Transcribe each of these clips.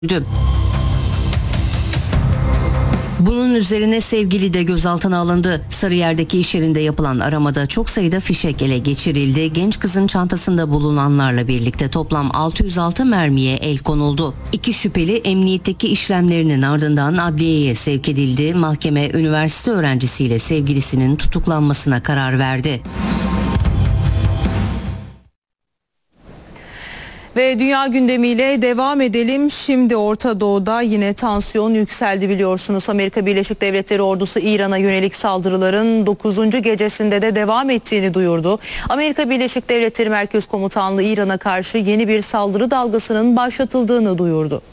Bunun üzerine sevgili de gözaltına alındı. Sarıyer'deki iş yerinde yapılan aramada çok sayıda fişek ele geçirildi. Genç kızın çantasında bulunanlarla birlikte toplam 606 mermiye el konuldu. İki şüpheli emniyetteki işlemlerinin ardından adliyeye sevk edildi. Mahkeme üniversite öğrencisiyle sevgilisinin tutuklanmasına karar verdi. Ve dünya gündemiyle devam edelim. Şimdi Orta Doğu'da yine tansiyon yükseldi biliyorsunuz. Amerika Birleşik Devletleri ordusu İran'a yönelik saldırıların 9. gecesinde de devam ettiğini duyurdu. Amerika Birleşik Devletleri Merkez Komutanlığı İran'a karşı yeni bir saldırı dalgasının başlatıldığını duyurdu.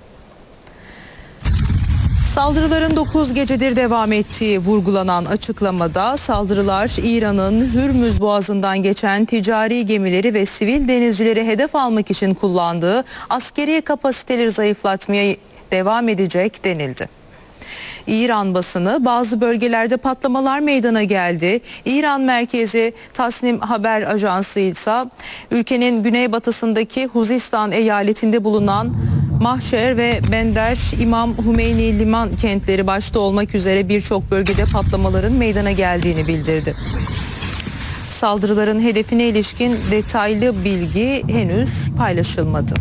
Saldırıların 9 gecedir devam ettiği vurgulanan açıklamada saldırılar İran'ın Hürmüz Boğazı'ndan geçen ticari gemileri ve sivil denizcileri hedef almak için kullandığı askeri kapasiteleri zayıflatmaya devam edecek denildi. İran basını bazı bölgelerde patlamalar meydana geldi. İran merkezi Tasnim Haber Ajansı ise ülkenin güneybatısındaki Huzistan eyaletinde bulunan Mahşer ve Bender İmam Hümeyni liman kentleri başta olmak üzere birçok bölgede patlamaların meydana geldiğini bildirdi. Saldırıların hedefine ilişkin detaylı bilgi henüz paylaşılmadı.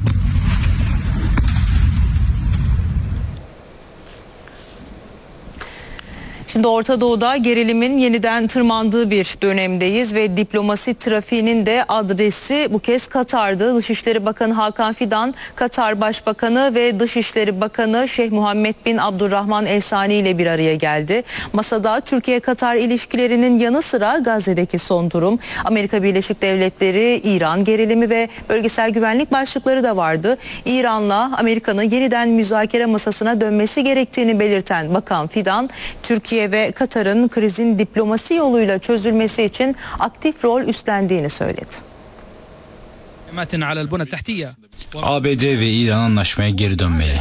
Şimdi Orta Doğu'da gerilimin yeniden tırmandığı bir dönemdeyiz ve diplomasi trafiğinin de adresi bu kez Katar'dı. Dışişleri Bakanı Hakan Fidan, Katar Başbakanı ve Dışişleri Bakanı Şeyh Muhammed bin Abdurrahman El Sani ile bir araya geldi. Masada Türkiye-Katar ilişkilerinin yanı sıra Gazze'deki son durum, Amerika Birleşik Devletleri, İran gerilimi ve bölgesel güvenlik başlıkları da vardı. İran'la Amerika'nın yeniden müzakere masasına dönmesi gerektiğini belirten Bakan Fidan, Türkiye ve Katar'ın krizin diplomasi yoluyla çözülmesi için aktif rol üstlendiğini söyledi. ABD ve İran anlaşmaya geri dönmeli.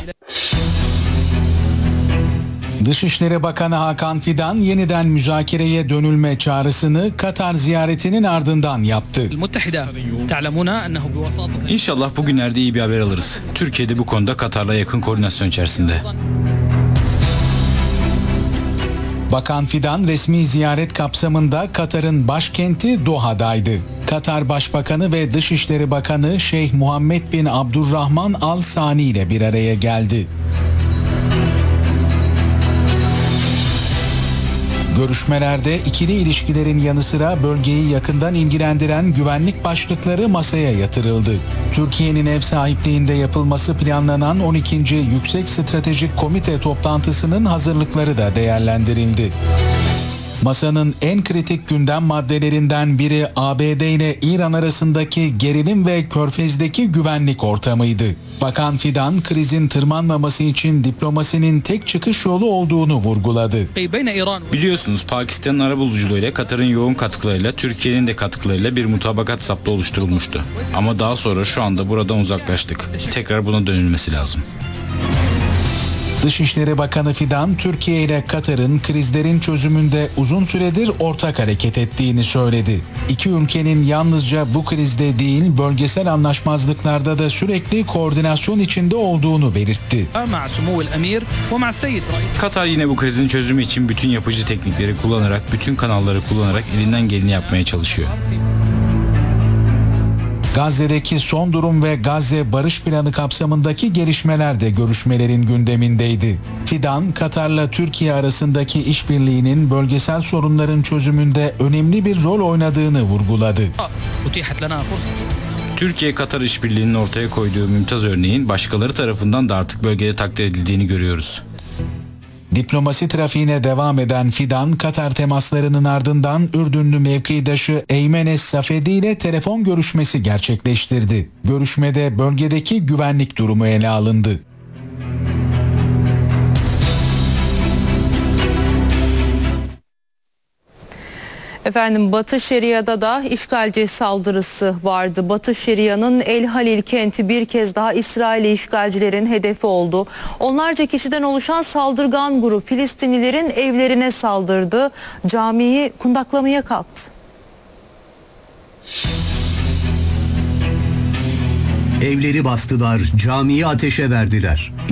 Dışişleri Bakanı Hakan Fidan yeniden müzakereye dönülme çağrısını Katar ziyaretinin ardından yaptı. İnşallah bugünlerde iyi bir haber alırız. Türkiye'de bu konuda Katar'la yakın koordinasyon içerisinde. Bakan Fidan resmi ziyaret kapsamında Katar'ın başkenti Doha'daydı. Katar Başbakanı ve Dışişleri Bakanı Şeyh Muhammed bin Abdurrahman Al Sani ile bir araya geldi. Görüşmelerde ikili ilişkilerin yanı sıra bölgeyi yakından ilgilendiren güvenlik başlıkları masaya yatırıldı. Türkiye'nin ev sahipliğinde yapılması planlanan 12. Yüksek Stratejik Komite toplantısının hazırlıkları da değerlendirildi. Masanın en kritik gündem maddelerinden biri ABD ile İran arasındaki gerilim ve Körfez'deki güvenlik ortamıydı. Bakan Fidan, krizin tırmanmaması için diplomasinin tek çıkış yolu olduğunu vurguladı. Biliyorsunuz Pakistan'ın arabuluculuğuyla Katar'ın yoğun katkılarıyla Türkiye'nin de katkılarıyla bir mutabakat saplı oluşturulmuştu. Ama daha sonra şu anda buradan uzaklaştık. Tekrar buna dönülmesi lazım. Dışişleri Bakanı Fidan, Türkiye ile Katar'ın krizlerin çözümünde uzun süredir ortak hareket ettiğini söyledi. İki ülkenin yalnızca bu krizde değil, bölgesel anlaşmazlıklarda da sürekli koordinasyon içinde olduğunu belirtti. Katar yine bu krizin çözümü için bütün yapıcı teknikleri kullanarak, bütün kanalları kullanarak elinden geleni yapmaya çalışıyor. Gazze'deki son durum ve Gazze Barış Planı kapsamındaki gelişmeler de görüşmelerin gündemindeydi. Fidan, Katar'la Türkiye arasındaki işbirliğinin bölgesel sorunların çözümünde önemli bir rol oynadığını vurguladı. Türkiye-Katar işbirliğinin ortaya koyduğu mümtaz örneğin başkaları tarafından da artık bölgede takdir edildiğini görüyoruz. Diplomasi trafiğine devam eden Fidan, Katar temaslarının ardından Ürdünlü mevkidaşı Eymen Es-Safedi ile telefon görüşmesi gerçekleştirdi. Görüşmede bölgedeki güvenlik durumu ele alındı. Efendim Batı Şeria'da da işgalci saldırısı vardı. Batı Şeria'nın El Halil kenti bir kez daha İsrail işgalcilerin hedefi oldu. Onlarca kişiden oluşan saldırgan grup Filistinlilerin evlerine saldırdı. Camiyi kundaklamaya kalktı. Evleri bastılar, camiyi ateşe verdiler.